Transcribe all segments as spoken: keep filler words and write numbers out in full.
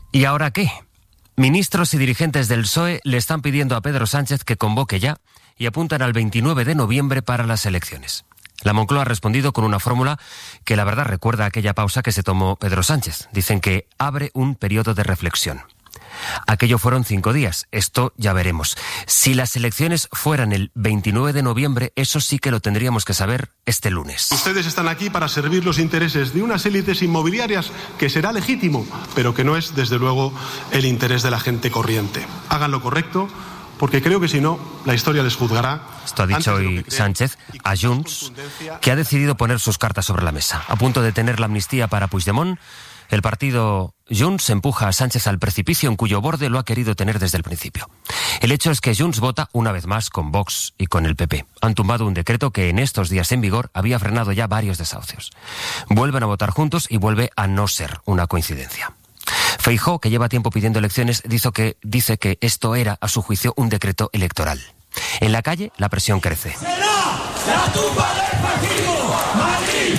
¿Y ahora qué? Ministros y dirigentes del P S O E le están pidiendo a Pedro Sánchez que convoque ya y apuntan al veintinueve de noviembre para las elecciones. La Moncloa ha respondido con una fórmula que la verdad recuerda a aquella pausa que se tomó Pedro Sánchez. Dicen que abre un periodo de reflexión. Aquello fueron cinco días, esto ya veremos. Si las elecciones fueran el veintinueve de noviembre, eso sí que lo tendríamos que saber este lunes. Ustedes están aquí para servir los intereses de unas élites inmobiliarias, que será legítimo, pero que no es, desde luego, el interés de la gente corriente. Hagan lo correcto, porque creo que si no, la historia les juzgará. Esto ha dicho hoy Sánchez a Junts, que ha decidido poner sus cartas sobre la mesa. A punto de tener la amnistía para Puigdemont, el partido Junts empuja a Sánchez al precipicio en cuyo borde lo ha querido tener desde el principio. El hecho es que Junts vota una vez más con Vox y con el P P. Han tumbado un decreto que en estos días en vigor había frenado ya varios desahucios. Vuelven a votar juntos y vuelve a no ser una coincidencia. Feijóo, que lleva tiempo pidiendo elecciones, dice que, dice que esto era, a su juicio, un decreto electoral. En la calle, la presión crece. ¡Será la tumba del fascismo! ¡Madrid!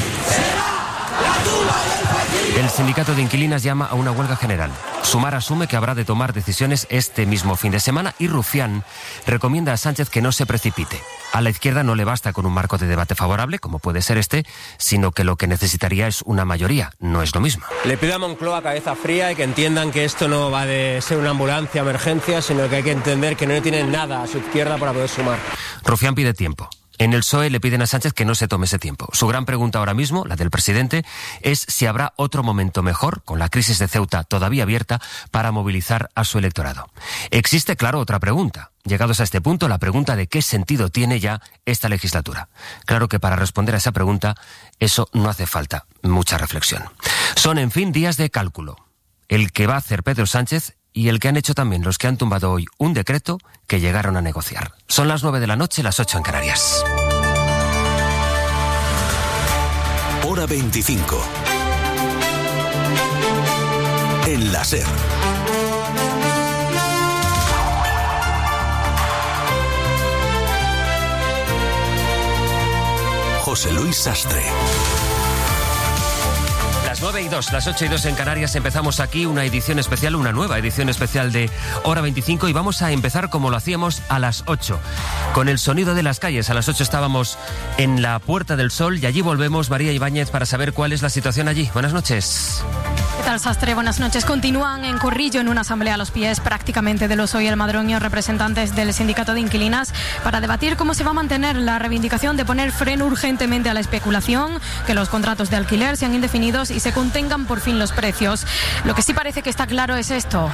¡Será la tumba del fascismo! El sindicato de inquilinas llama a una huelga general. Sumar asume que habrá de tomar decisiones este mismo fin de semana y Rufián recomienda a Sánchez que no se precipite. A la izquierda no le basta con un marco de debate favorable, como puede ser este, sino que lo que necesitaría es una mayoría. No es lo mismo. Le pido a Moncloa cabeza fría y que entiendan que esto no va de ser una ambulancia emergencia, sino que hay que entender que no tienen nada a su izquierda para poder sumar. Rufián pide tiempo. En el P S O E le piden a Sánchez que no se tome ese tiempo. Su gran pregunta ahora mismo, la del presidente, es si habrá otro momento mejor, con la crisis de Ceuta todavía abierta, para movilizar a su electorado. Existe, claro, otra pregunta. Llegados a este punto, la pregunta de qué sentido tiene ya esta legislatura. Claro que para responder a esa pregunta, eso no hace falta mucha reflexión. Son, en fin, días de cálculo. El que va a hacer Pedro Sánchez y el que han hecho también los que han tumbado hoy un decreto que llegaron a negociar. Son las nueve de la noche, las ocho en Canarias. Hora veinticinco. En la SER. José Luis Sastre. Las nueve y dos, las ocho y dos en Canarias, empezamos aquí una edición especial, una nueva edición especial de Hora veinticinco y vamos a empezar como lo hacíamos a las ocho, con el sonido de las calles. A las ocho estábamos en la Puerta del Sol y allí volvemos, María Ibáñez, para saber cuál es la situación allí. Buenas noches. ¿Qué tal, Sastre? Buenas noches. Continúan en Corrillo en una asamblea a los pies prácticamente de los hoy el Madroño, representantes del sindicato de inquilinas, para debatir cómo se va a mantener la reivindicación de poner freno urgentemente a la especulación, que los contratos de alquiler sean indefinidos y se contengan por fin los precios. Lo que sí parece que está claro es esto.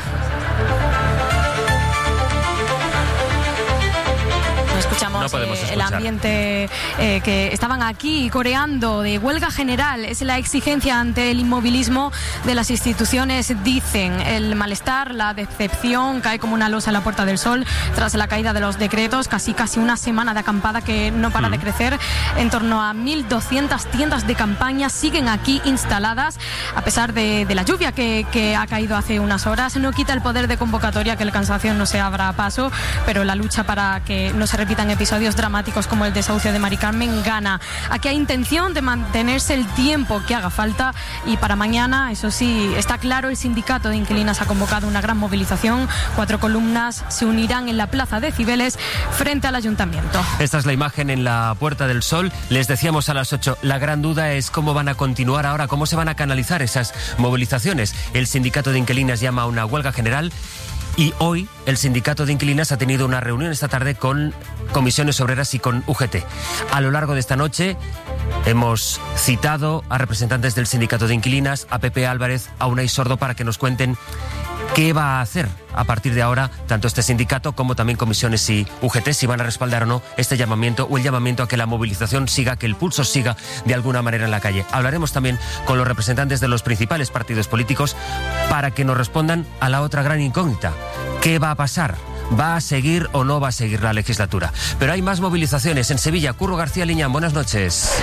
Escuchamos no eh, el ambiente eh, que estaban aquí coreando de huelga general. Es la exigencia ante el inmovilismo de las instituciones, dicen. El malestar, la decepción cae como una losa en la Puerta del Sol tras la caída de los decretos. Casi casi una semana de acampada que no para mm. de crecer. En torno a mil doscientas tiendas de campaña siguen aquí instaladas a pesar de, de la lluvia que, que ha caído hace unas horas. No quita el poder de convocatoria que el cansancio no se abra paso, pero la lucha para que no se repitan episodios dramáticos como el desahucio de Mari Carmen gana. Aquí hay intención de mantenerse el tiempo que haga falta y para mañana, eso sí, está claro, el sindicato de inquilinas ha convocado una gran movilización. Cuatro columnas se unirán en la Plaza de Cibeles frente al ayuntamiento. Esta es la imagen en la Puerta del Sol. Les decíamos a las ocho, la gran duda es cómo van a continuar ahora, cómo se van a canalizar esas movilizaciones. El sindicato de inquilinas llama a una huelga general. Y hoy el sindicato de inquilinas ha tenido una reunión esta tarde con comisiones obreras y con U G T. A lo largo de esta noche hemos citado a representantes del sindicato de inquilinas, a Pepe Álvarez, a Unai Sordo, para que nos cuenten qué va a hacer a partir de ahora tanto este sindicato como también comisiones y U G T, si van a respaldar o no este llamamiento o el llamamiento a que la movilización siga, que el pulso siga de alguna manera en la calle. Hablaremos también con los representantes de los principales partidos políticos para que nos respondan a la otra gran incógnita. ¿Qué va a pasar? ¿Va a seguir o no va a seguir la legislatura? Pero hay más movilizaciones en Sevilla. Curro García Liñán, buenas noches.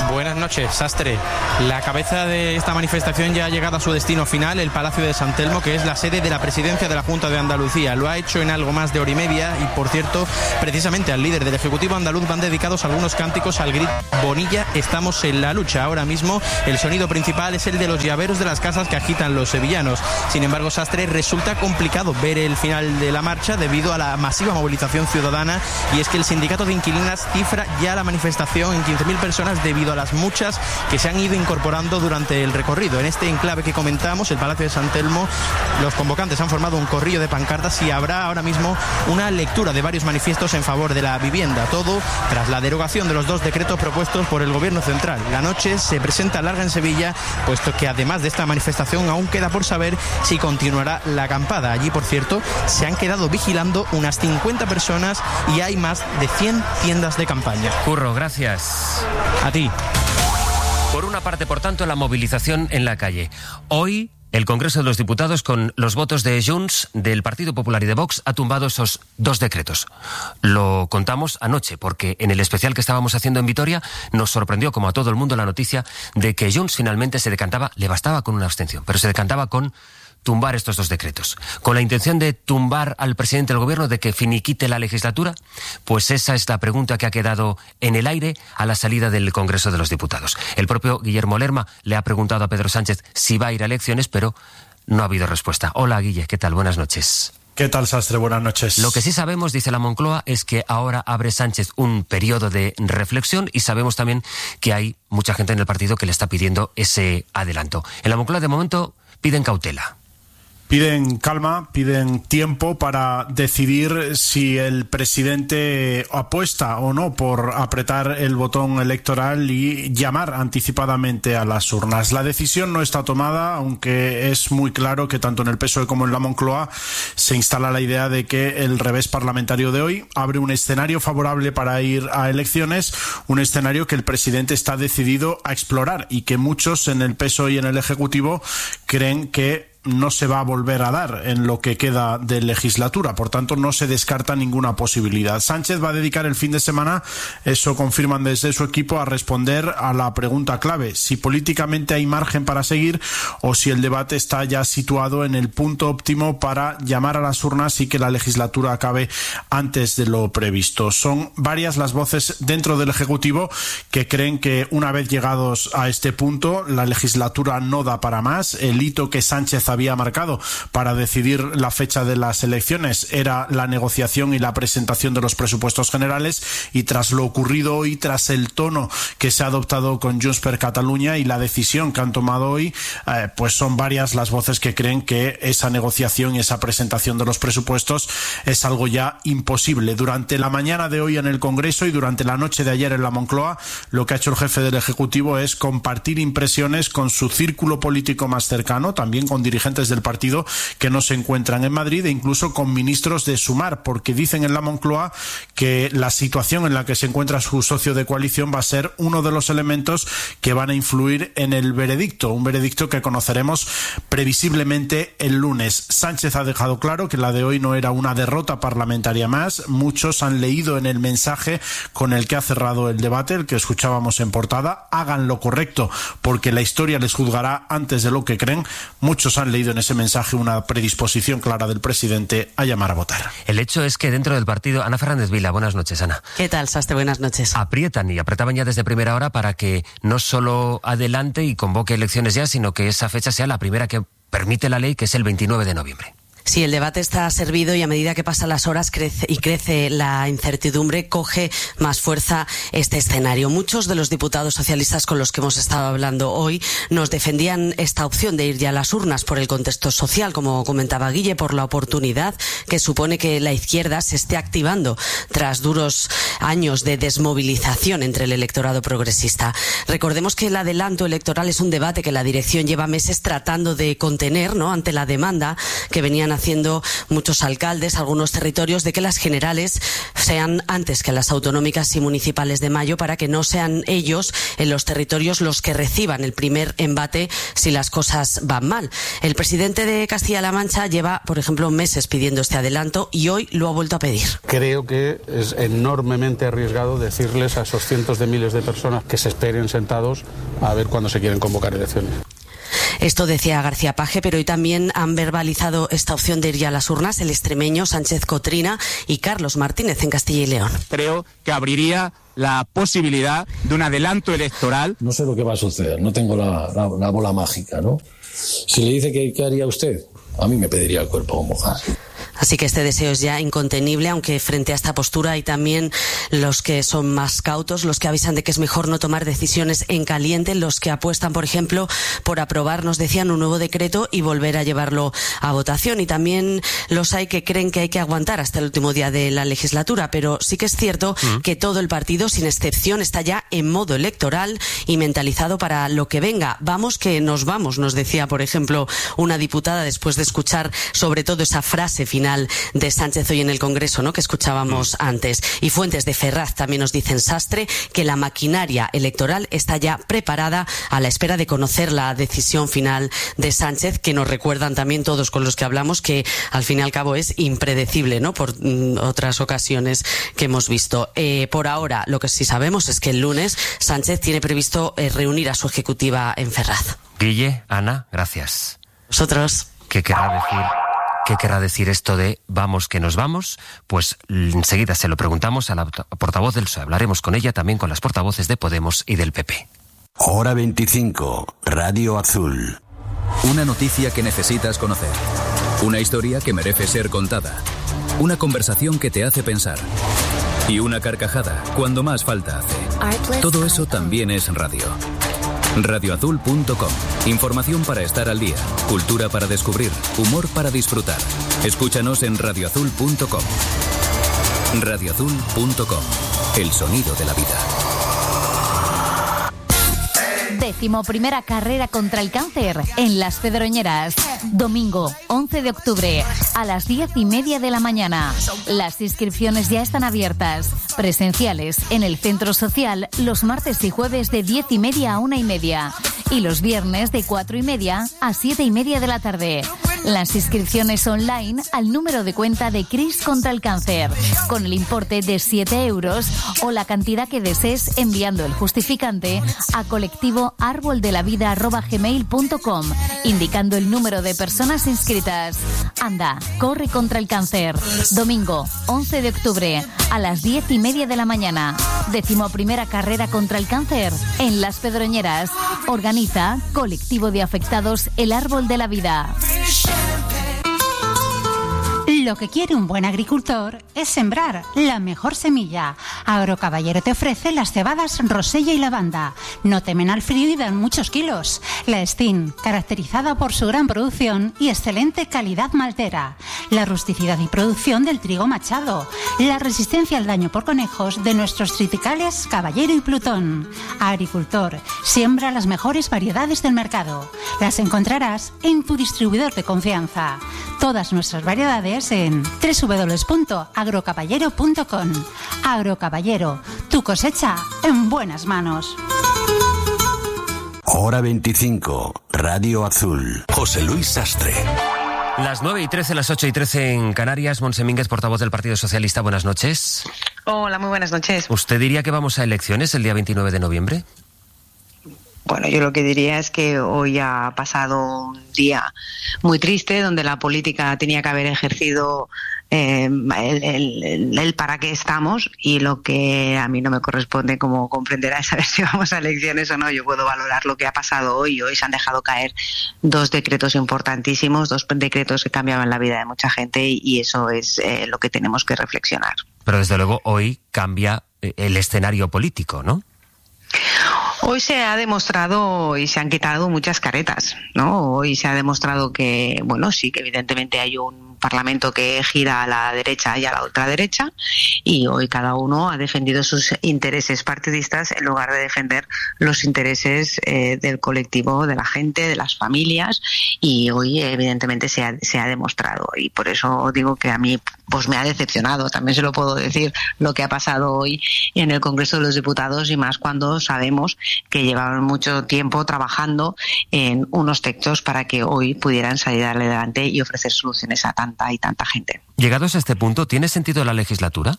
Buenas noches, Sastre. La cabeza de esta manifestación ya ha llegado a su destino final, el Palacio de San Telmo, que es la sede de la presidencia de la Junta de Andalucía. Lo ha hecho en algo más de hora y media y, por cierto, precisamente al líder del Ejecutivo andaluz van dedicados algunos cánticos al grito Bonilla, estamos en la lucha. Ahora mismo el sonido principal es el de los llaveros de las casas que agitan los sevillanos. Sin embargo, Sastre, resulta complicado ver el final de la marcha debido a la masiva movilización ciudadana, y es que el sindicato de inquilinas cifra ya la manifestación en quince mil personas debido a las muchas que se han ido incorporando durante el recorrido. En este enclave que comentamos, el Palacio de San Telmo, los convocantes han formado un corrillo de pancartas y habrá ahora mismo una lectura de varios manifiestos en favor de la vivienda. Todo tras la derogación de los dos decretos propuestos por el Gobierno central. La noche se presenta larga en Sevilla, puesto que además de esta manifestación aún queda por saber si continuará la acampada. Allí, por cierto, se han quedado vigilando unas cincuenta personas y hay más de cien tiendas de campaña. Curro, gracias. A ti. Por una parte, por tanto, la movilización en la calle. Hoy, el Congreso de los Diputados, con los votos de Junts, del Partido Popular y de Vox, ha tumbado esos dos decretos. Lo contamos anoche, porque en el especial que estábamos haciendo en Vitoria nos sorprendió, como a todo el mundo, la noticia de que Junts finalmente se decantaba, le bastaba con una abstención, pero se decantaba con tumbar estos dos decretos. Con la intención de tumbar al presidente del gobierno, de que finiquite la legislatura, pues esa es la pregunta que ha quedado en el aire a la salida del Congreso de los Diputados. El propio Guillermo Lerma le ha preguntado a Pedro Sánchez si va a ir a elecciones, pero no ha habido respuesta. Hola, Guille, ¿qué tal? Buenas noches. ¿Qué tal, Sastre? Buenas noches. Lo que sí sabemos, dice la Moncloa, es que ahora abre Sánchez un periodo de reflexión y sabemos también que hay mucha gente en el partido que le está pidiendo ese adelanto. En la Moncloa, de momento, piden cautela. Piden calma, piden tiempo para decidir si el presidente apuesta o no por apretar el botón electoral y llamar anticipadamente a las urnas. La decisión no está tomada, aunque es muy claro que tanto en el P S O E como en la Moncloa se instala la idea de que el revés parlamentario de hoy abre un escenario favorable para ir a elecciones, un escenario que el presidente está decidido a explorar y que muchos en el P S O E y en el Ejecutivo creen que no se va a volver a dar en lo que queda de legislatura, por tanto no se descarta ninguna posibilidad. Sánchez va a dedicar el fin de semana, eso confirman desde su equipo, a responder a la pregunta clave, si políticamente hay margen para seguir o si el debate está ya situado en el punto óptimo para llamar a las urnas y que la legislatura acabe antes de lo previsto. Son varias las voces dentro del Ejecutivo que creen que una vez llegados a este punto la legislatura no da para más. El hito que Sánchez había marcado para decidir la fecha de las elecciones era la negociación y la presentación de los presupuestos generales, y tras lo ocurrido hoy, tras el tono que se ha adoptado con Junts per Catalunya y la decisión que han tomado hoy, eh, pues son varias las voces que creen que esa negociación y esa presentación de los presupuestos es algo ya imposible. Durante la mañana de hoy en el Congreso y durante la noche de ayer en la Moncloa, lo que ha hecho el jefe del Ejecutivo es compartir impresiones con su círculo político más cercano, también con dirigentes del partido que no se encuentran en Madrid, e incluso con ministros de Sumar, porque dicen en la Moncloa que la situación en la que se encuentra su socio de coalición va a ser uno de los elementos que van a influir en el veredicto, un veredicto que conoceremos previsiblemente el lunes. Sánchez ha dejado claro que la de hoy no era una derrota parlamentaria más. Muchos han leído en el mensaje con el que ha cerrado el debate, el que escuchábamos en portada: hagan lo correcto porque la historia les juzgará antes de lo que creen. Muchos han leído en ese mensaje una predisposición clara del presidente a llamar a votar. El hecho es que dentro del partido, Ana Fernández Vila, buenas noches, Ana. ¿Qué tal, Sastre? Buenas noches. Aprietan y apretaban ya desde primera hora para que no solo adelante y convoque elecciones ya, sino que esa fecha sea la primera que permite la ley, que es el veintinueve de noviembre. Sí, el debate está servido y a medida que pasan las horas crece y crece la incertidumbre, coge más fuerza este escenario. Muchos de los diputados socialistas con los que hemos estado hablando hoy nos defendían esta opción de ir ya a las urnas por el contexto social, como comentaba Guille, por la oportunidad que supone que la izquierda se esté activando tras duros años de desmovilización entre el electorado progresista. Recordemos que el adelanto electoral es un debate que la dirección lleva meses tratando de contener, ¿no?, ante la demanda que venían haciendo muchos alcaldes, algunos territorios, de que las generales sean antes que las autonómicas y municipales de mayo, para que no sean ellos en los territorios los que reciban el primer embate si las cosas van mal. El presidente de Castilla-La Mancha lleva, por ejemplo, meses pidiendo este adelanto y hoy lo ha vuelto a pedir. Creo que es enormemente arriesgado decirles a esos cientos de miles de personas que se esperen sentados a ver cuándo se quieren convocar elecciones. Esto decía García Page, pero hoy también han verbalizado esta opción de ir ya a las urnas el extremeño Sánchez Cotrina y Carlos Martínez en Castilla y León. Creo que abriría la posibilidad de un adelanto electoral. No sé lo que va a suceder, no tengo la, la, la bola mágica, ¿no? Si le dice que ¿qué haría usted? A mí me pediría el cuerpo mojado. Así que este deseo es ya incontenible, aunque frente a esta postura hay también los que son más cautos, los que avisan de que es mejor no tomar decisiones en caliente, los que apuestan, por ejemplo, por aprobar, nos decían, un nuevo decreto y volver a llevarlo a votación. Y también los hay que creen que hay que aguantar hasta el último día de la legislatura, pero sí que es cierto mm. que todo el partido, sin excepción, está ya en modo electoral y mentalizado para lo que venga. Vamos que nos vamos, nos decía, por ejemplo, una diputada después de escuchar sobre todo esa frase final de Sánchez hoy en el Congreso, ¿no?, que escuchábamos mm. antes. Y fuentes de Ferraz también nos dicen, Sastre, que la maquinaria electoral está ya preparada a la espera de conocer la decisión final de Sánchez, que nos recuerdan también todos con los que hablamos que al fin y al cabo es impredecible, ¿no?, por mm, otras ocasiones que hemos visto. Eh, por ahora, lo que sí sabemos es que el lunes Sánchez tiene previsto eh, reunir a su ejecutiva en Ferraz. Guille, Ana, gracias. Vosotros. ¿Qué querrá decir? ¿Qué querrá decir esto de vamos que nos vamos? Pues enseguida se lo preguntamos a la portavoz del P S O E. Hablaremos con ella, también con las portavoces de Podemos y del P P. Hora veinticinco, Radio Azul. Una noticia que necesitas conocer. Una historia que merece ser contada. Una conversación que te hace pensar. Y una carcajada cuando más falta hace. Todo eso también es radio. radio azul punto com. Información para estar al día, cultura para descubrir, humor para disfrutar. Escúchanos en radio azul punto com. radio azul punto com. El sonido de la vida. Décimo primera carrera contra el cáncer en Las Pedroñeras. Domingo once de octubre a las diez y media de la mañana. Las inscripciones ya están abiertas. Presenciales en el centro social los martes y jueves de diez y media a una y media. Y los viernes de cuatro y media a siete y media de la tarde. Las inscripciones online al número de cuenta de Cris contra el Cáncer, con el importe de siete euros o la cantidad que desees, enviando el justificante a colectivo árbol de la vida arroba gmail punto com, indicando el número de personas inscritas. Anda, corre contra el cáncer. Domingo once de octubre a las diez y media de la mañana. Décimo primera carrera contra el cáncer en Las Pedroñeras. Organiza Colectivo de Afectados El Árbol de la Vida. Lo que quiere un buen agricultor es sembrar la mejor semilla. Agrocaballero te ofrece las cebadas Rosella y Lavanda. No temen al frío y dan muchos kilos. La Stin, caracterizada por su gran producción y excelente calidad maltera. La rusticidad y producción del trigo machado. La resistencia al daño por conejos de nuestros triticales Caballero y Plutón. Agricultor, siembra las mejores variedades del mercado. Las encontrarás en tu distribuidor de confianza. Todas nuestras variedades en doble u doble u doble u punto agrocaballero punto com. Agrocaballero, tu cosecha en buenas manos. Hora veinticinco, Radio Azul. José Luis Sastre. Las nueve y trece, las ocho y trece en Canarias. Montse Mínguez, portavoz del Partido Socialista, buenas noches. Hola, muy buenas noches. ¿Usted diría que vamos a elecciones el día veintinueve de noviembre? Bueno, yo lo que diría es que hoy ha pasado un día muy triste donde la política tenía que haber ejercido eh, el, el, el para qué estamos, y lo que a mí no me corresponde, como comprenderá, es saber si vamos a elecciones o no. Yo puedo valorar lo que ha pasado hoy. Hoy se han dejado caer dos decretos importantísimos, dos decretos que cambiaban la vida de mucha gente, y eso es eh, lo que tenemos que reflexionar. Pero desde luego hoy cambia el escenario político, ¿no? Hoy se ha demostrado y se han quitado muchas caretas, ¿no? Hoy se ha demostrado que, bueno, sí que evidentemente hay un Parlamento que gira a la derecha y a la ultraderecha, y hoy cada uno ha defendido sus intereses partidistas en lugar de defender los intereses eh, del colectivo, de la gente, de las familias, y hoy evidentemente se ha, se ha demostrado, y por eso digo que a mí pues me ha decepcionado, también se lo puedo decir, lo que ha pasado hoy en el Congreso de los Diputados, y más cuando sabemos que llevaban mucho tiempo trabajando en unos textos para que hoy pudieran salir adelante y ofrecer soluciones a tanta y tanta gente. Llegados a este punto, ¿tiene sentido la legislatura?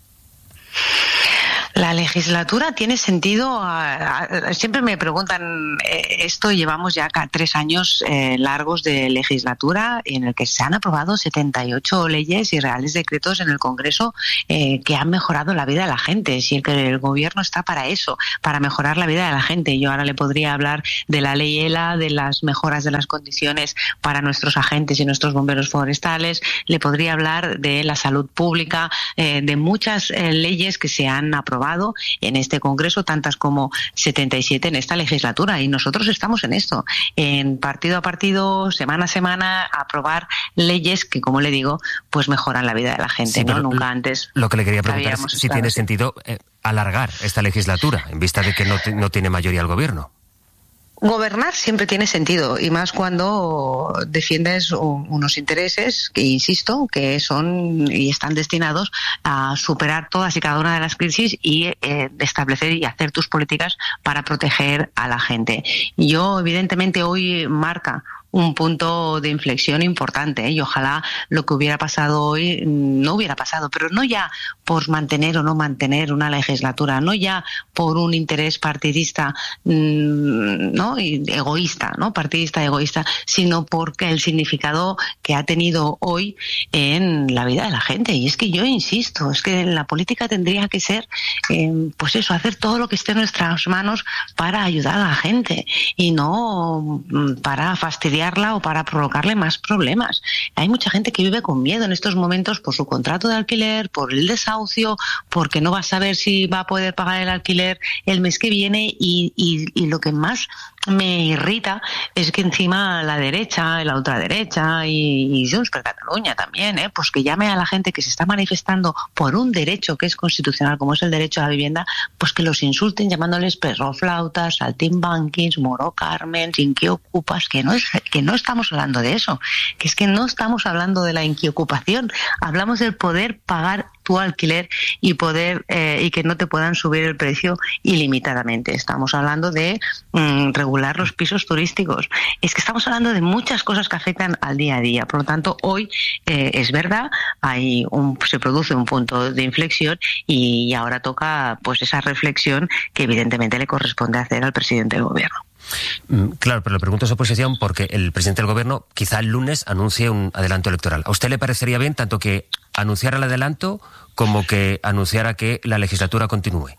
La legislatura tiene sentido. A, a, siempre me preguntan eh, esto. Llevamos ya tres años eh, largos de legislatura en el que se han aprobado setenta y ocho leyes y reales decretos en el Congreso eh, que han mejorado la vida de la gente. Si el, que el gobierno está para eso, para mejorar la vida de la gente. Yo ahora le podría hablar de la ley ELA, de las mejoras de las condiciones para nuestros agentes y nuestros bomberos forestales. Le podría hablar de la salud pública, eh, de muchas eh, leyes que se han aprobado en este Congreso, tantas como setenta y siete en esta legislatura, y nosotros estamos en esto, en partido a partido, semana a semana, aprobar leyes que, como le digo, pues mejoran la vida de la gente, sí, ¿no? Nunca antes. Lo que le quería preguntar es si tiene sentido eh, alargar esta legislatura, en vista de que no, no tiene mayoría el gobierno. Gobernar siempre tiene sentido, y más cuando defiendes unos intereses que, insisto, que son y están destinados a superar todas y cada una de las crisis y eh, establecer y hacer tus políticas para proteger a la gente. Yo, evidentemente, hoy marca un punto de inflexión importante, ¿eh? Y ojalá lo que hubiera pasado hoy no hubiera pasado, pero no ya por mantener o no mantener una legislatura, no ya por un interés partidista, ¿no? Y egoísta, ¿no? Partidista egoísta, sino porque el significado que ha tenido hoy en la vida de la gente. Y es que yo insisto, es que la política tendría que ser, eh, pues eso, hacer todo lo que esté en nuestras manos para ayudar a la gente y no para fastidiar o para provocarle más problemas. Hay mucha gente que vive con miedo en estos momentos por su contrato de alquiler, por el desahucio, porque no va a saber si va a poder pagar el alquiler el mes que viene, y, y, y lo que más me irrita es que encima la derecha, la ultraderecha y, y Junts per Catalunya también, ¿eh? Pues que llame a la gente que se está manifestando por un derecho que es constitucional, como es el derecho a la vivienda, pues que los insulten llamándoles perroflautas, saltimbanquis, moro carmen, inquiocupas, que no es, que no estamos hablando de eso, que es que no estamos hablando de la inquiocupación, hablamos del poder pagar tu alquiler y poder eh, y que no te puedan subir el precio ilimitadamente. Estamos hablando de mm, regular los pisos turísticos. Es que estamos hablando de muchas cosas que afectan al día a día. Por lo tanto, hoy eh, es verdad, hay un, se produce un punto de inflexión, y ahora toca pues esa reflexión que evidentemente le corresponde hacer al presidente del gobierno. Claro, pero le pregunto a su posición porque el presidente del gobierno quizá el lunes anuncie un adelanto electoral. ¿A usted le parecería bien tanto que anunciara el adelanto como que anunciara que la legislatura continúe?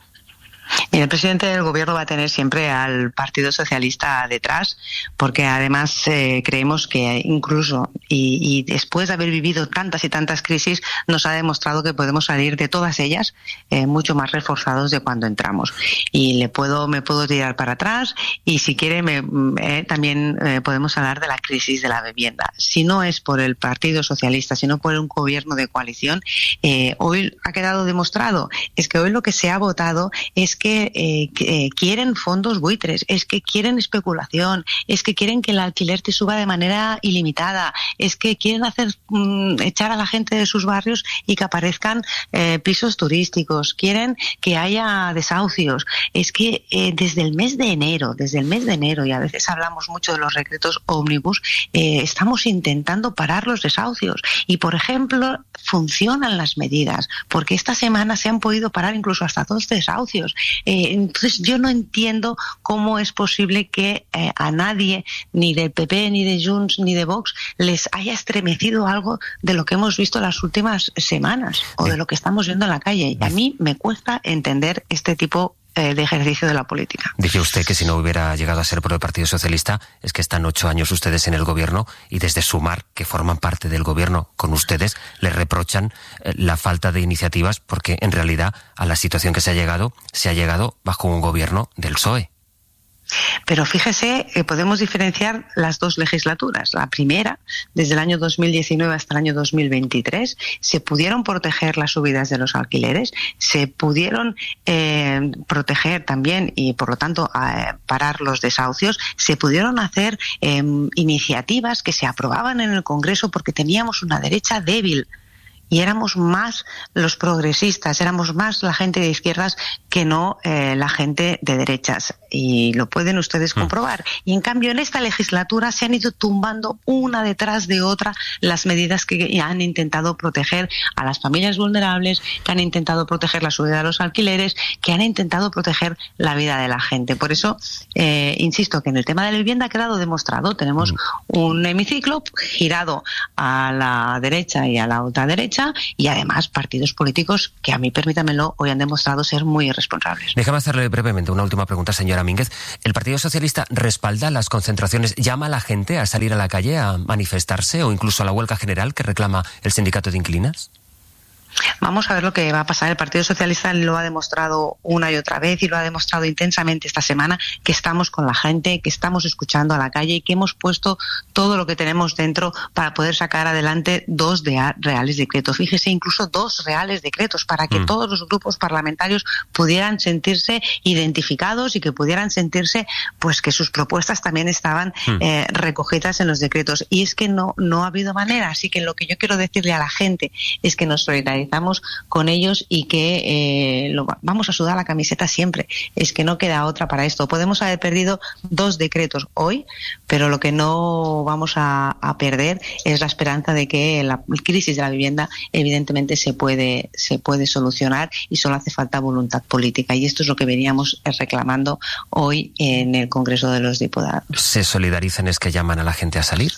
Y el presidente del gobierno va a tener siempre al Partido Socialista detrás, porque además eh, creemos que incluso y, y después de haber vivido tantas y tantas crisis, nos ha demostrado que podemos salir de todas ellas eh, mucho más reforzados de cuando entramos. Y le puedo me puedo tirar para atrás, y si quiere me, eh, también eh, podemos hablar de la crisis de la vivienda. Si no es por el Partido Socialista, sino por un gobierno de coalición, eh, hoy ha quedado demostrado, es que hoy lo que se ha votado es que, eh, que eh, quieren fondos buitres, es que quieren especulación, es que quieren que el alquiler te suba de manera ilimitada, es que quieren hacer mm, echar a la gente de sus barrios y que aparezcan eh, pisos turísticos, quieren que haya desahucios. Es que eh, desde el mes de enero, desde el mes de enero, y a veces hablamos mucho de los decretos ómnibus, eh, estamos intentando parar los desahucios. Y, por ejemplo, funcionan las medidas, porque esta semana se han podido parar incluso hasta dos desahucios. Eh, entonces yo no entiendo cómo es posible que eh, a nadie, ni del P P, ni de Junts, ni de Vox, les haya estremecido algo de lo que hemos visto las últimas semanas o de lo que estamos viendo en la calle. Y a mí me cuesta entender este tipo eh, de ejercicio de la política. Dice usted que si no hubiera llegado a ser por el Partido Socialista, es que están ocho años ustedes en el gobierno y desde Sumar, que forman parte del gobierno con ustedes, les reprochan eh, la falta de iniciativas, porque en realidad a la situación que se ha llegado, se ha llegado bajo un gobierno del P S O E. Pero fíjese que podemos diferenciar las dos legislaturas. La primera, desde el año dos mil diecinueve hasta el año dos mil veintitrés, se pudieron proteger las subidas de los alquileres, se pudieron eh, proteger también y, por lo tanto, eh, parar los desahucios, se pudieron hacer eh, iniciativas que se aprobaban en el Congreso porque teníamos una derecha débil. Y éramos más los progresistas, éramos más la gente de izquierdas que no eh, la gente de derechas. Y lo pueden ustedes comprobar. Y en cambio, en esta legislatura se han ido tumbando una detrás de otra las medidas que han intentado proteger a las familias vulnerables, que han intentado proteger la subida de los alquileres, que han intentado proteger la vida de la gente. Por eso, eh, insisto, que en el tema de la vivienda ha quedado demostrado. Tenemos un hemiciclo girado a la derecha y a la ultraderecha, y además partidos políticos que, a mí, permítamelo, hoy han demostrado ser muy irresponsables. Déjame hacerle brevemente una última pregunta, señora Mínguez. ¿El Partido Socialista respalda las concentraciones, llama a la gente a salir a la calle a manifestarse o incluso a la huelga general que reclama el sindicato de inquilinas? Vamos a ver lo que va a pasar. El Partido Socialista lo ha demostrado una y otra vez y lo ha demostrado intensamente esta semana, que estamos con la gente, que estamos escuchando a la calle y que hemos puesto todo lo que tenemos dentro para poder sacar adelante dos de reales decretos. Fíjese, incluso dos reales decretos para que mm. todos los grupos parlamentarios pudieran sentirse identificados y que pudieran sentirse pues que sus propuestas también estaban mm. eh, recogidas en los decretos. Y es que no, no ha habido manera. Así que lo que yo quiero decirle a la gente es que nos solidarizamos con ellos y que eh, lo, vamos a sudar la camiseta siempre. Es que no queda otra para esto. Podemos haber perdido dos decretos hoy, pero lo que no vamos a, a perder es la esperanza de que la crisis de la vivienda evidentemente se puede, se puede solucionar, y solo hace falta voluntad política, y esto es lo que veníamos reclamando hoy en el Congreso de los Diputados. ¿Se solidarizan es que llaman a la gente a salir?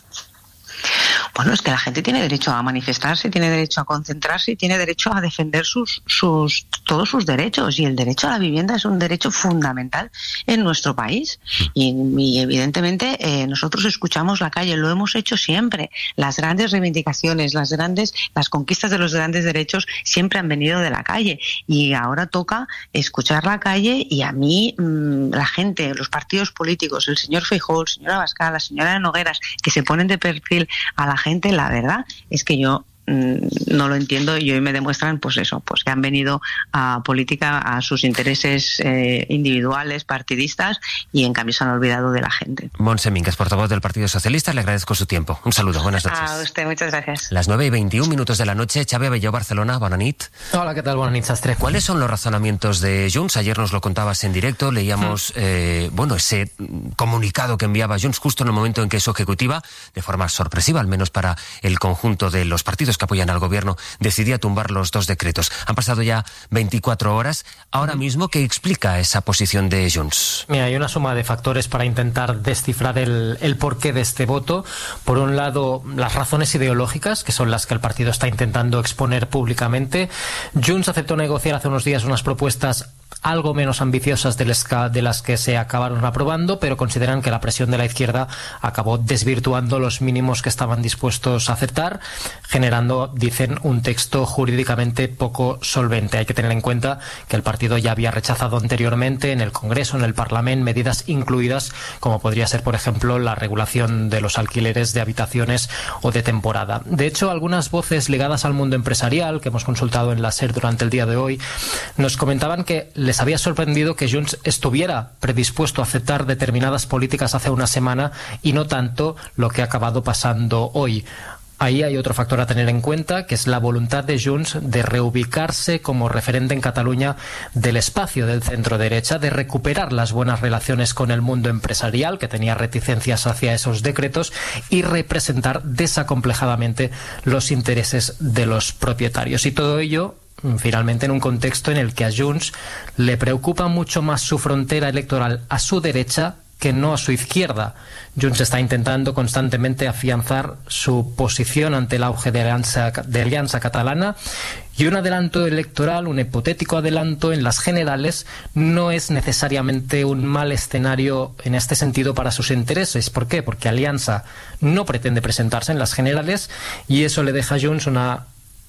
Bueno, es que la gente tiene derecho a manifestarse, tiene derecho a concentrarse y tiene derecho a defender sus, sus, todos sus derechos. Y el derecho a la vivienda es un derecho fundamental en nuestro país. Y, y evidentemente eh, nosotros escuchamos la calle, lo hemos hecho siempre. Las grandes reivindicaciones, las grandes, las conquistas de los grandes derechos siempre han venido de la calle. Y ahora toca escuchar la calle, y a mí mmm, la gente, los partidos políticos, el señor Feijóo, el señor Abascal, la señora Nogueras, que se ponen de perfil a la gente, la verdad es que yo mmm, no lo entiendo, y hoy me demuestran pues eso, pues que han venido a política a sus intereses eh, individuales, partidistas, y en cambio se han olvidado de la gente. Montse Mínguez, portavoz del Partido Socialista, le agradezco su tiempo. Un saludo, buenas noches. A usted, muchas gracias. Las nueve y veintiún minutos de la noche, Xavi Abelló, Barcelona, bona nit. Hola, ¿qué tal? Buenas noches, Sastre. ¿Cuáles son los razonamientos de Junts? Ayer nos lo contabas en directo, leíamos mm. eh, bueno, ese comunicado que enviaba Junts justo en el momento en que su ejecutiva, de forma sorpresiva, al menos para el conjunto de los partidos que apoyan al gobierno, decidía tumbar los dos decretos. Han pasado ya veinticuatro horas. Ahora mismo, ¿qué explica esa posición de Junts? Mira, hay una suma de factores para intentar descifrar el, el porqué de este voto. Por un lado, las razones ideológicas, que son las que el partido está intentando exponer públicamente. Junts aceptó negociar hace unos días unas propuestas algo menos ambiciosas de las que se acabaron aprobando, pero consideran que la presión de la izquierda acabó desvirtuando los mínimos que estaban dispuestos a aceptar, generando, dicen, un texto jurídicamente poco solvente. Hay que tener en cuenta que el partido ya había rechazado anteriormente en el Congreso, en el Parlamento, medidas incluidas como podría ser, por ejemplo, la regulación de los alquileres de habitaciones o de temporada. De hecho, algunas voces ligadas al mundo empresarial que hemos consultado en la SER durante el día de hoy nos comentaban que les había sorprendido que Junts estuviera predispuesto a aceptar determinadas políticas hace una semana y no tanto lo que ha acabado pasando hoy. Ahí hay otro factor a tener en cuenta, que es la voluntad de Junts de reubicarse como referente en Cataluña del espacio del centro-derecha, de recuperar las buenas relaciones con el mundo empresarial, que tenía reticencias hacia esos decretos, y representar desacomplejadamente los intereses de los propietarios. Y todo ello, finalmente, en un contexto en el que a Junts le preocupa mucho más su frontera electoral a su derecha que no a su izquierda. Junts está intentando constantemente afianzar su posición ante el auge de Alianza, de Alianza Catalana, y un adelanto electoral, un hipotético adelanto en las generales, no es necesariamente un mal escenario en este sentido para sus intereses. ¿Por qué? Porque Alianza no pretende presentarse en las generales, y eso le deja a Junts una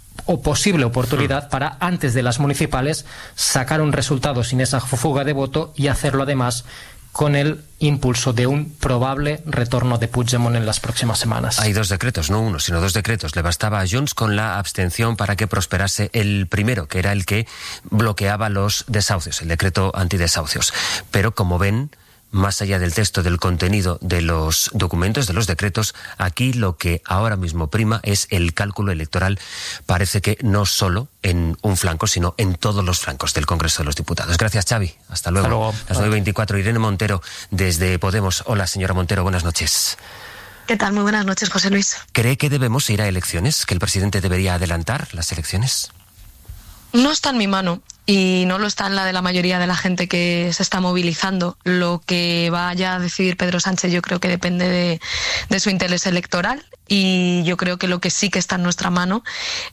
o posible oportunidad para, antes de las municipales, sacar un resultado sin esa fuga de voto y hacerlo además con el impulso de un probable retorno de Puigdemont en las próximas semanas. Hay dos decretos, no uno, sino dos decretos. Le bastaba a Junts con la abstención para que prosperase el primero, que era el que bloqueaba los desahucios, el decreto antidesahucios. Pero como ven, más allá del texto, del contenido de los documentos, de los decretos, aquí lo que ahora mismo prima es el cálculo electoral. Parece que no solo en un flanco, sino en todos los flancos del Congreso de los Diputados. Gracias, Xavi. Hasta luego. Hasta luego. Las nueve y veinticuatro. Irene Montero, desde Podemos. Hola, señora Montero, buenas noches. ¿Qué tal? Muy buenas noches, José Luis. ¿Cree que debemos ir a elecciones? ¿Que el presidente debería adelantar las elecciones? No está en mi mano. Y no lo está en la de la mayoría de la gente que se está movilizando. Lo que vaya a decidir Pedro Sánchez yo creo que depende de, de su interés electoral, y yo creo que lo que sí que está en nuestra mano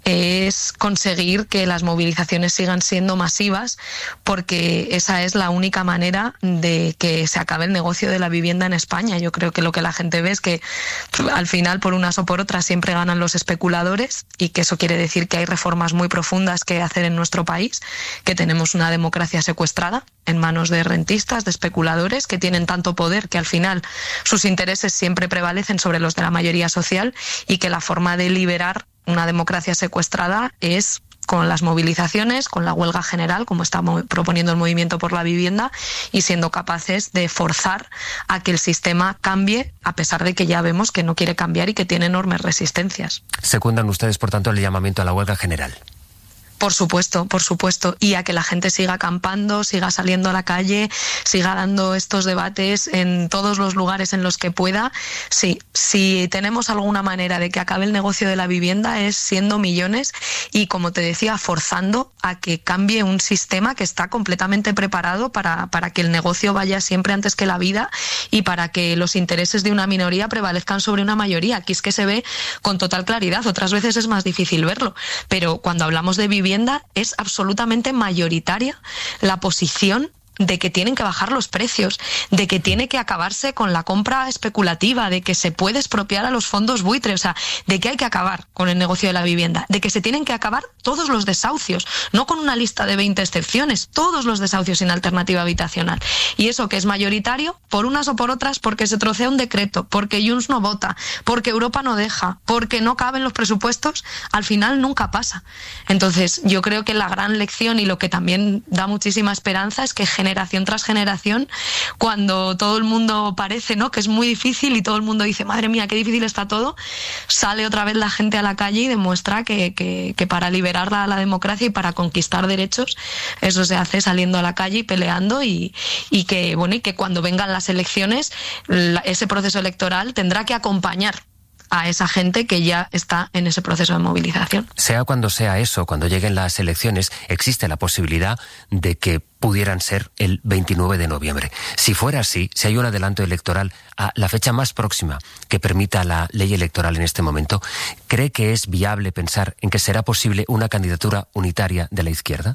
es conseguir que las movilizaciones sigan siendo masivas, porque esa es la única manera de que se acabe el negocio de la vivienda en España. Yo creo que lo que la gente ve es que al final, por unas o por otras, siempre ganan los especuladores, y que eso quiere decir que hay reformas muy profundas que hacer en nuestro país, que tenemos una democracia secuestrada en manos de rentistas, de especuladores, que tienen tanto poder que al final sus intereses siempre prevalecen sobre los de la mayoría social, y que la forma de liberar una democracia secuestrada es con las movilizaciones, con la huelga general, como está proponiendo el Movimiento por la Vivienda, y siendo capaces de forzar a que el sistema cambie, a pesar de que ya vemos que no quiere cambiar y que tiene enormes resistencias. ¿Secundan ustedes, por tanto, el llamamiento a la huelga general? Por supuesto, por supuesto, y a que la gente siga acampando, siga saliendo a la calle, siga dando estos debates en todos los lugares en los que pueda. Sí, si tenemos alguna manera de que acabe el negocio de la vivienda es siendo millones y, como te decía, forzando a que cambie un sistema que está completamente preparado para, para que el negocio vaya siempre antes que la vida, y para que los intereses de una minoría prevalezcan sobre una mayoría. Aquí es que se ve con total claridad, otras veces es más difícil verlo, pero cuando hablamos de vivienda es absolutamente mayoritaria la posición de que tienen que bajar los precios, de que tiene que acabarse con la compra especulativa, de que se puede expropiar a los fondos buitre, o sea, de que hay que acabar con el negocio de la vivienda, de que se tienen que acabar todos los desahucios, no con una lista de veinte excepciones, todos los desahucios sin alternativa habitacional. Y eso que es mayoritario, por unas o por otras, porque se trocea un decreto, porque Junts no vota, porque Europa no deja, porque no caben los presupuestos, al final nunca pasa. Entonces, yo creo que la gran lección, y lo que también da muchísima esperanza, es que generación tras generación, cuando todo el mundo parece, ¿no?, que es muy difícil y todo el mundo dice, madre mía, qué difícil está todo, sale otra vez la gente a la calle y demuestra que, que, que para liberar la, la democracia y para conquistar derechos, eso se hace saliendo a la calle y peleando, y, y que, bueno, y que cuando vengan las elecciones, la, ese proceso electoral tendrá que acompañar a esa gente que ya está en ese proceso de movilización. Sea cuando sea eso, cuando lleguen las elecciones, existe la posibilidad de que pudieran ser el veintinueve de noviembre. Si fuera así, si hay un adelanto electoral a la fecha más próxima que permita la ley electoral en este momento, ¿cree que es viable pensar en que será posible una candidatura unitaria de la izquierda?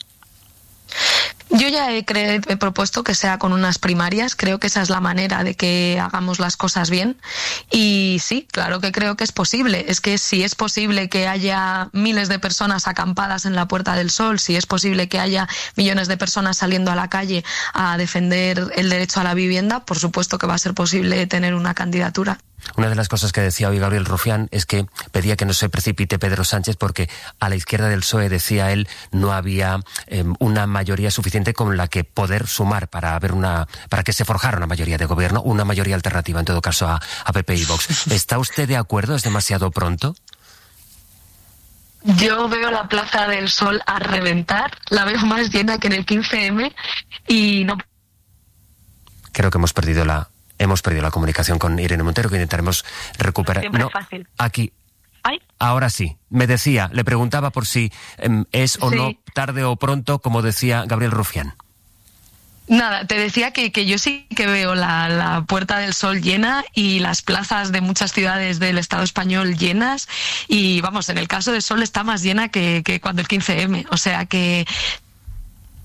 Yo ya he, cre- he propuesto que sea con unas primarias, creo que esa es la manera de que hagamos las cosas bien, y sí, claro que creo que es posible. Es que si es posible que haya miles de personas acampadas en la Puerta del Sol, si es posible que haya millones de personas saliendo a la calle a defender el derecho a la vivienda, por supuesto que va a ser posible tener una candidatura. Una de las cosas que decía hoy Gabriel Rufián es que pedía que no se precipite Pedro Sánchez porque a la izquierda del P S O E, decía él, no había eh, una mayoría suficiente con la que poder sumar para haber una, para que se forjara una mayoría de gobierno, una mayoría alternativa en todo caso a, a P P y Vox. ¿Está usted de acuerdo? ¿Es demasiado pronto? Yo veo la Plaza del Sol a reventar, la veo más llena que en el quince eme y no... Creo que hemos perdido la... Hemos perdido la comunicación con Irene Montero, que intentaremos recuperar. Siempre no, es fácil. Aquí. ¿Ay? Ahora sí. Me decía, le preguntaba por si eh, es o sí. no tarde o pronto, como decía Gabriel Rufián. Nada, te decía que, que yo sí que veo la, la Puerta del Sol llena y las plazas de muchas ciudades del Estado español llenas, y vamos, en el caso del Sol está más llena que, que cuando el quince eme, o sea que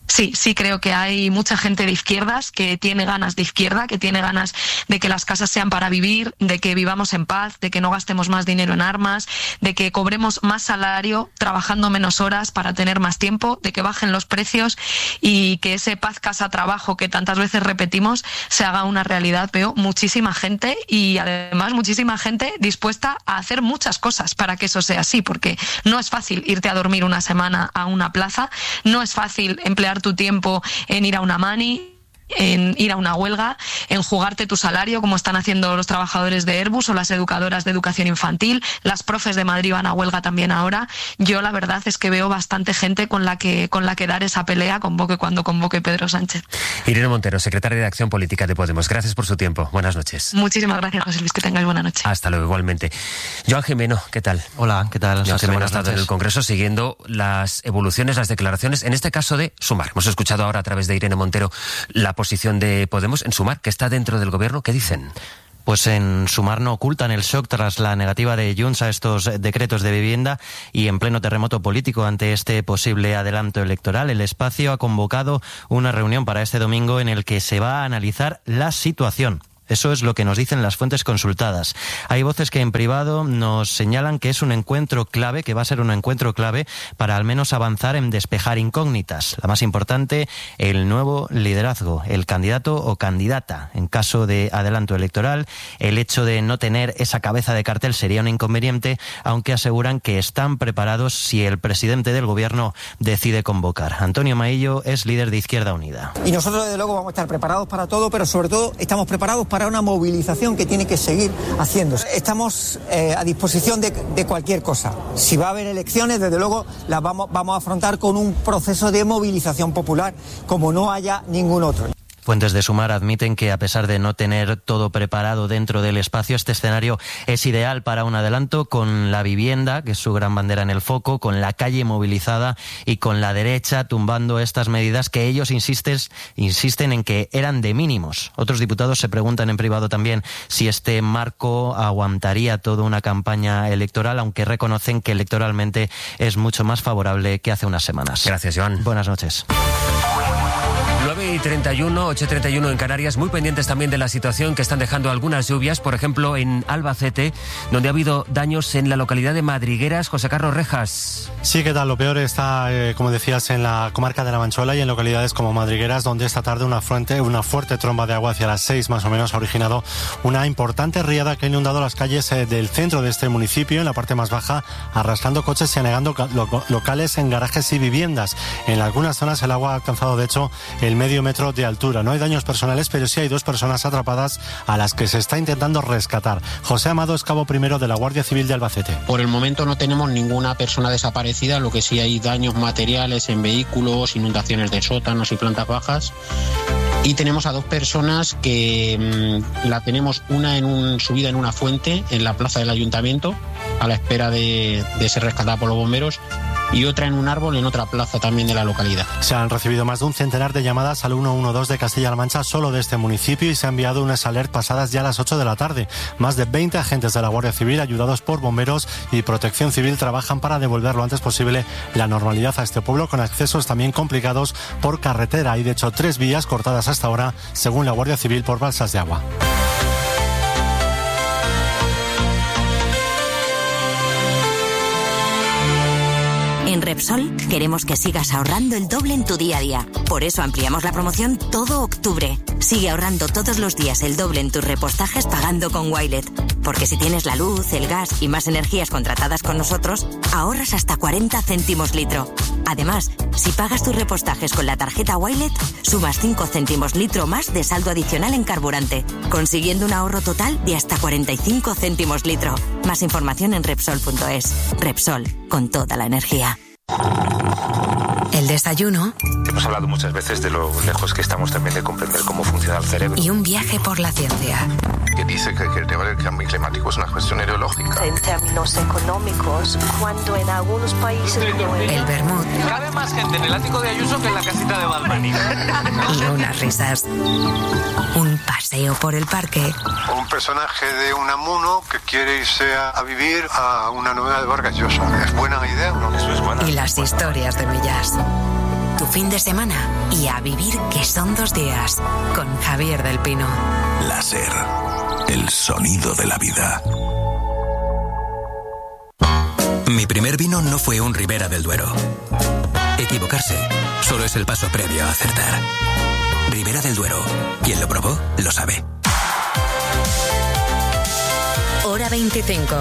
Sí, sí creo que hay mucha gente de izquierdas que tiene ganas de izquierda, que tiene ganas de que las casas sean para vivir, de que vivamos en paz, de que no gastemos más dinero en armas, de que cobremos más salario trabajando menos horas para tener más tiempo, de que bajen los precios y que ese paz, casa, trabajo que tantas veces repetimos se haga una realidad. Veo muchísima gente y además muchísima gente dispuesta a hacer muchas cosas para que eso sea así, porque no es fácil irte a dormir una semana a una plaza, no es fácil emplear tu tiempo en ir a una mani, en ir a una huelga, en jugarte tu salario como están haciendo los trabajadores de Airbus o las educadoras de educación infantil. Las profes de Madrid van a huelga también ahora. Yo la verdad es que veo bastante gente con la que con la que dar esa pelea, convoque cuando convoque Pedro Sánchez. Irene Montero, secretaria de Acción Política de Podemos, gracias por su tiempo. Buenas noches. Muchísimas gracias, José Luis, que tengáis buena noche. Hasta luego, igualmente. Joan Jimeno, ¿qué tal? Hola, ¿qué tal? Joan Jimeno ha estado en el Congreso siguiendo las evoluciones, las declaraciones, en este caso de Sumar. Hemos escuchado ahora a través de Irene Montero la posición de Podemos en Sumar, que está dentro del gobierno. ¿Qué dicen? Pues en Sumar no ocultan el shock tras la negativa de Junts a estos decretos de vivienda y en pleno terremoto político ante este posible adelanto electoral. El espacio ha convocado una reunión para este domingo en el que se va a analizar la situación. Eso es lo que nos dicen las fuentes consultadas. Hay voces que en privado nos señalan que es un encuentro clave, que va a ser un encuentro clave para al menos avanzar en despejar incógnitas. La más importante, el nuevo liderazgo, el candidato o candidata. En caso de adelanto electoral, el hecho de no tener esa cabeza de cartel sería un inconveniente, aunque aseguran que están preparados si el presidente del gobierno decide convocar. Antonio Maillo es líder de Izquierda Unida. Y nosotros desde luego vamos a estar preparados para todo, pero sobre todo estamos preparados para una movilización que tiene que seguir haciéndose. Estamos eh, a disposición de, de cualquier cosa. Si va a haber elecciones, desde luego las vamos, vamos a afrontar con un proceso de movilización popular como no haya ningún otro. Fuentes de Sumar admiten que a pesar de no tener todo preparado dentro del espacio, este escenario es ideal para un adelanto, con la vivienda, que es su gran bandera, en el foco, con la calle movilizada y con la derecha tumbando estas medidas que ellos insisten, insisten en que eran de mínimos. Otros diputados se preguntan en privado también si este marco aguantaría toda una campaña electoral, aunque reconocen que electoralmente es mucho más favorable que hace unas semanas. Gracias, Joan. Buenas noches. nueve y treinta y uno, ocho y treinta y uno en Canarias, muy pendientes también de la situación que están dejando algunas lluvias, por ejemplo en Albacete, donde ha habido daños en la localidad de Madrigueras. José Carlos Rejas. Sí, ¿qué tal? Lo peor está, eh, como decías, en la comarca de La Manchuela y en localidades como Madrigueras, donde esta tarde una fuerte, una fuerte tromba de agua hacia las seis más o menos ha originado una importante riada que ha inundado las calles eh, del centro de este municipio, en la parte más baja, arrastrando coches y anegando lo locales en garajes y viviendas. En algunas zonas el agua ha alcanzado, de hecho, el medio metro de altura. No hay daños personales, pero sí hay dos personas atrapadas a las que se está intentando rescatar. José Amado es cabo primero de la Guardia Civil de Albacete. Por el momento no tenemos ninguna persona desaparecida, lo que sí hay daños materiales en vehículos, inundaciones de sótanos y plantas bajas. Y tenemos a dos personas que mmm, la tenemos, una en un, subida en una fuente en la plaza del ayuntamiento, a la espera de, de ser rescatada por los bomberos, y otra en un árbol en otra plaza también de la localidad. Se han recibido más de un centenar de llamadas al uno uno dos de Castilla-La Mancha solo de este municipio y se ha enviado unas alertas pasadas ya a las ocho de la tarde. Más de veinte agentes de la Guardia Civil, ayudados por bomberos y Protección Civil, trabajan para devolver lo antes posible la normalidad a este pueblo, con accesos también complicados por carretera. Hay de hecho tres vías cortadas hasta ahora, según la Guardia Civil, por balsas de agua. En Repsol queremos que sigas ahorrando el doble en tu día a día. Por eso ampliamos la promoción todo octubre. Sigue ahorrando todos los días el doble en tus repostajes pagando con Wilet. Porque si tienes la luz, el gas y más energías contratadas con nosotros, ahorras hasta cuarenta céntimos litro. Además, si pagas tus repostajes con la tarjeta Wilet, sumas cinco céntimos litro más de saldo adicional en carburante, consiguiendo un ahorro total de hasta cuarenta y cinco céntimos litro. Más información en Repsol punto es. Repsol, con toda la energía. El desayuno. Hemos hablado muchas veces de lo lejos que estamos también de comprender cómo funciona el cerebro. Y un viaje por la ciencia. Que dice que, que el tema del cambio climático es una cuestión ideológica. En términos económicos, cuando en algunos países como el... El vermut. Cabe más gente en el ático de Ayuso que en la casita de Balmani. Y unas risas. Un paseo por el parque. Un personaje de Unamuno que quiere irse a, a vivir a una novela de Vargas Llosa. ¿Es buena idea o no? Eso es buena. Y las historias de Millás. Tu fin de semana y a vivir que son dos días con Javier del Pino. La SER, el sonido de la vida. Mi primer vino no fue un Ribera del Duero. Equivocarse solo es el paso previo a acertar. Ribera del Duero. Quien lo probó, lo sabe. Hora veinticinco.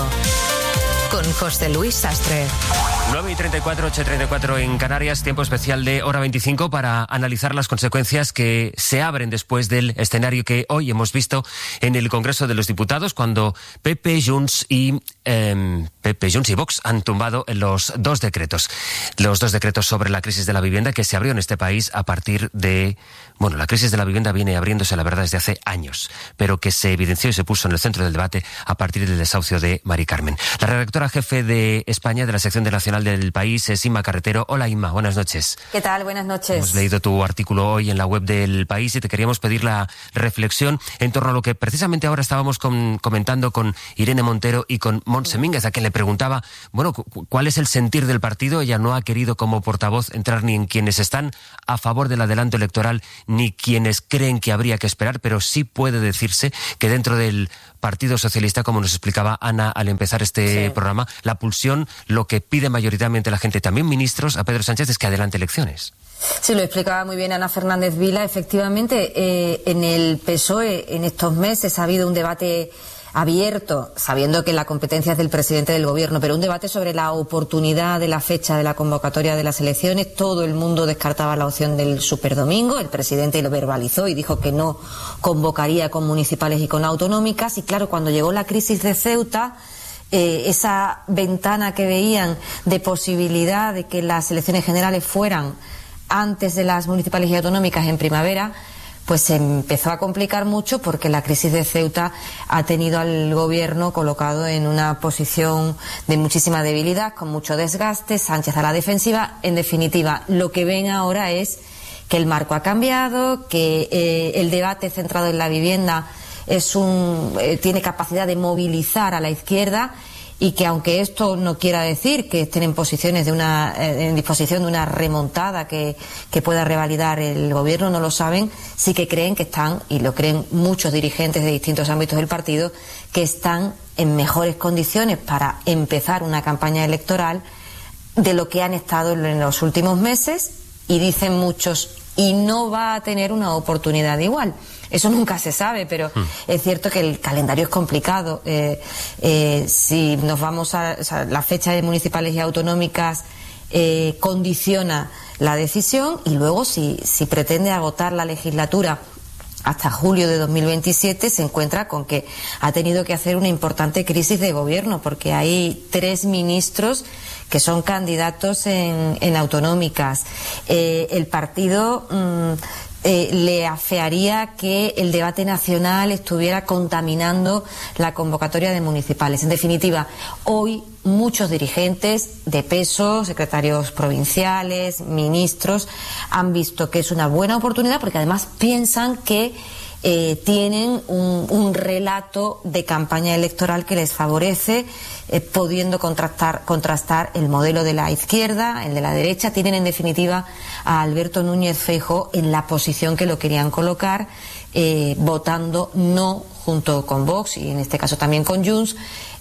Con José Luis Sastre. nueve y treinta y cuatro, ocho y treinta y cuatro en Canarias, tiempo especial de Hora veinticinco para analizar las consecuencias que se abren después del escenario que hoy hemos visto en el Congreso de los Diputados, cuando P P, Junts y eh, P P, Junts y Vox han tumbado los dos decretos. Los dos decretos sobre la crisis de la vivienda que se abrió en este país a partir de... Bueno, la crisis de la vivienda viene abriéndose, la verdad, desde hace años, pero que se evidenció y se puso en el centro del debate a partir del desahucio de Mari Carmen. La redactora jefe de España de la sección de Nacional del País es Inma Carretero. Hola, Inma, buenas noches. ¿Qué tal? Buenas noches. Hemos leído tu artículo hoy en la web del País y te queríamos pedir la reflexión en torno a lo que precisamente ahora estábamos con, comentando con Irene Montero y con Montse Mínguez, a quien le preguntaba, bueno, ¿cuál es el sentir del partido? Ella no ha querido como portavoz entrar ni en quienes están a favor del adelanto electoral ni quienes creen que habría que esperar, pero sí puede decirse que dentro del Partido Socialista, como nos explicaba Ana al empezar este sí. programa, la pulsión, lo que pide mayoritariamente la gente, también ministros, a Pedro Sánchez, es que adelante elecciones. Sí, lo explicaba muy bien Ana Fernández Vila. Efectivamente, eh, en el P S O E en estos meses ha habido un debate abierto, sabiendo que la competencia es del presidente del gobierno, pero un debate sobre la oportunidad de la fecha de la convocatoria de las elecciones. Todo el mundo descartaba la opción del superdomingo. El presidente lo verbalizó y dijo que no convocaría con municipales y con autonómicas. Y claro, cuando llegó la crisis de Ceuta, eh, esa ventana que veían de posibilidad de que las elecciones generales fueran antes de las municipales y autonómicas en primavera, pues se empezó a complicar mucho, porque la crisis de Ceuta ha tenido al gobierno colocado en una posición de muchísima debilidad, con mucho desgaste, Sánchez a la defensiva. En definitiva, lo que ven ahora es que el marco ha cambiado, que eh, el debate centrado en la vivienda es un, eh, tiene capacidad de movilizar a la izquierda, y que aunque esto no quiera decir que estén en posiciones de una en disposición de una remontada que, que pueda revalidar el gobierno, no lo saben, sí que creen que están, y lo creen muchos dirigentes de distintos ámbitos del partido, que están en mejores condiciones para empezar una campaña electoral de lo que han estado en los últimos meses, y dicen muchos, y no va a tener una oportunidad igual. Eso nunca se sabe, pero mm. es cierto que el calendario es complicado. Eh, eh, si nos vamos a, o sea, la fecha de municipales y autonómicas eh, condiciona la decisión, y luego si, si pretende agotar la legislatura hasta julio de dos mil veintisiete, se encuentra con que ha tenido que hacer una importante crisis de gobierno, porque hay tres ministros que son candidatos en, en autonómicas. Eh, el partido mmm, eh, le afearía que el debate nacional estuviera contaminando la convocatoria de municipales. En definitiva, hoy muchos dirigentes de peso, secretarios provinciales, ministros, han visto que es una buena oportunidad, porque además piensan que Eh, tienen un, un relato de campaña electoral que les favorece, eh, pudiendo contrastar, contrastar el modelo de la izquierda, el de la derecha. Tienen en definitiva a Alberto Núñez Feijóo en la posición que lo querían colocar, eh, votando no junto con Vox y en este caso también con Junts,